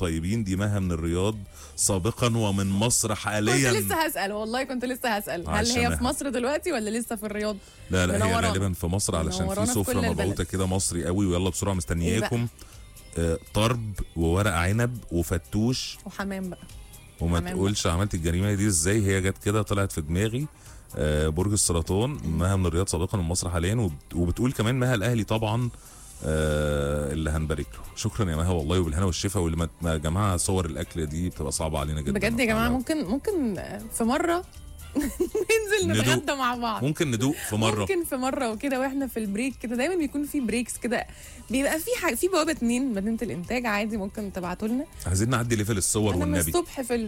طيبين. دي مها من الرياض سابقا ومن مصر حاليا. كنت لسه هسأل والله، كنت لسه هسأل هل عشان هي في مصر دلوقتي ولا لسه في الرياض؟ لا لا، هي منورانا. غالبا في مصر علشان في منورانا في سفرة كل مبعوثة البلد. كده مصري قوي. ويلا بسرعة مستنياكم. طرب وورق عنب وفتوش. وحمام بقى. وما حمام تقولش عملت الجريمة دي ازاي، هي جت كده طلعت في دماغي. برج السرطان. مها من الرياض سابقا من مصر حاليا. وبتقول كمان مها الاهلي طبعا. اللي هنبارك له. شكرا يا مها والله، وبالهنا والشفا. واللي يا جماعه صور الاكل دي بتبقى صعبه علينا جدا بجد يا جماعه، ممكن في مره ننزل نتغدى مع بعض. ممكن ندوق في مره. ممكن في مره وكده واحنا في البريك كده. دايما بيكون في بريكس كده، بيبقى في حاجه في بوابه 2 مدينه الانتاج. عادي ممكن تبعتوا لنا. عايزين نعدي ليفل الصور انا من والنبي. الصبح في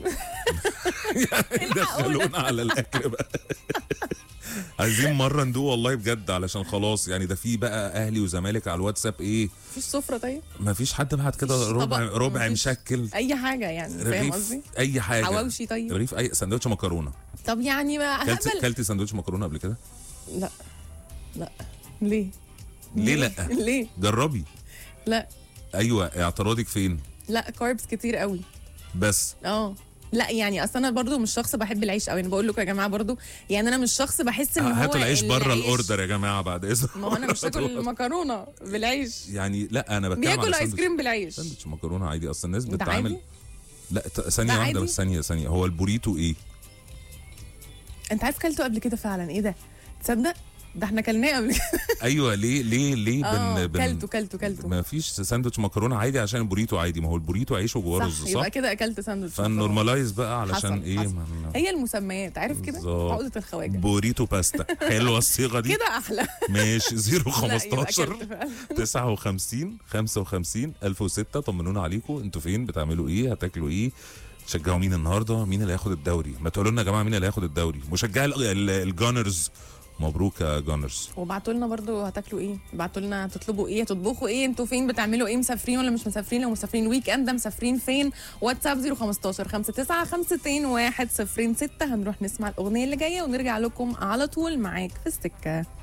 دخلونا على الاكل بقى. عايزين مره ندوق والله بجد، علشان خلاص يعني ده في بقى اهلي وزمالك على الواتساب. ايه مفيش سفره؟ طيب ما فيش حد بعت كده ربع مشكل، اي حاجه يعني، فاهم قصدي؟ اي حاجه، حواوشي طيب، رغيف، اي سندوتش مكرونه. طب يعني ما كلتي سندوتش مكرونه قبل كده؟ لا لا. ليه لا ليه؟ جربي. لا. ايوه، اعتراضك فين؟ لا كاربس كتير قوي بس. لا يعني اصل انا برضو مش شخص بحب العيش قوي. انا بقول لكم يا جماعه برضو، يعني انا مش شخص بحس ان هو هاتوا العيش بره الاوردر يا جماعه بعد اذنك. ما هو انا مش هاكل مكرونه بالعيش يعني. لا انا بتكلم على بياكل ايس كريم بالعيش. ساندوتش مكرونه عادي، اصل الناس ده بتعمل عادي؟ لا ثانيه واحده بس، ثانيه. هو البوريتو ايه؟ انت عارف كلته قبل كده فعلا؟ ايه ده؟ تصدق ده احنا كلناه قبل كده. ايوه ليه كلته ما فيش ساندوتش مكرونه عادي عشان البوريتو عادي. ما هو البوريتو عيش وجواه رز، صح؟ يبقى كده اكلت ساندوتش. فالنورمالايز بقى علشان حصل. ايه حصل. هي المسميات، عارف كده، عقده الخواجه. بوريتو باستا. حلوه الصيغه دي كده احلى. ماشي. 015 59 55 1006. طمنونا عليكم، انتوا فين؟ بتعملوا ايه؟ هتاكلوا ايه؟ تشجعوا مين النهارده؟ مين اللي هياخد الدوري؟ ما تقولوا لنا يا جماعه مين اللي هياخد الدوري؟ مشجعي الجانرز، مبروك يا جانرز. وبعتوا لنا برضو هتاكلوا ايه، بعتوا لنا هتطلبوا ايه، هتطبخوا ايه، انتوا فين؟ بتعملوا ايه؟ مسافرين ولا مش مسافرين؟ لو مسافرين ويك اند مسافرين فين؟ واتساب 015 59 52 106. هنروح نسمع الاغنيه اللي جايه ونرجع لكم على طول. معاك في السكه.